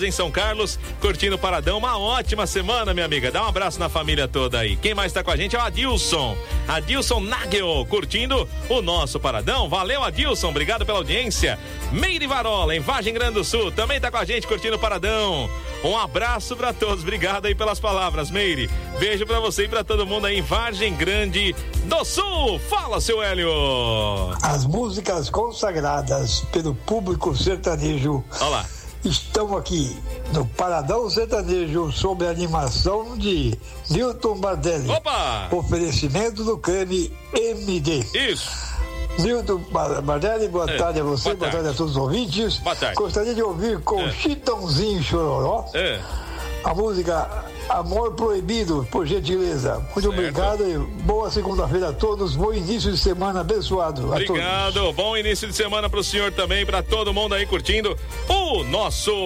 em São Carlos, curtindo o Paradão. Uma ótima semana, minha amiga. Dá um abraço na família toda aí. Quem mais tá com a gente é o Adilson Nagel, curtindo o nosso Paradão. Valeu, Adilson, obrigado pela audiência. Meire Varola, em Vargem Grande do Sul, também tá com a gente curtindo o Paradão. Um abraço pra todos, obrigado aí pelas palavras, Meire. Beijo pra você e pra todo mundo aí em Vargem Grande do Sul. Fala, seu Hélio. As músicas consagradas pelo público sertanejo. Olá. Estão aqui no Paradão Sertanejo sob a animação de Nilton Bardelli. Opa! Oferecimento do creme MD. Isso. Nilton Bardelli, boa tarde a você, boa tarde a todos os ouvintes. Boa tarde. Gostaria de ouvir com Chitãozinho Chororó a música Amor Proibido, por gentileza. Muito obrigado e boa segunda-feira a todos. Bom início de semana abençoado. Obrigado. Bom início de semana pro senhor também, pra todo mundo aí curtindo o nosso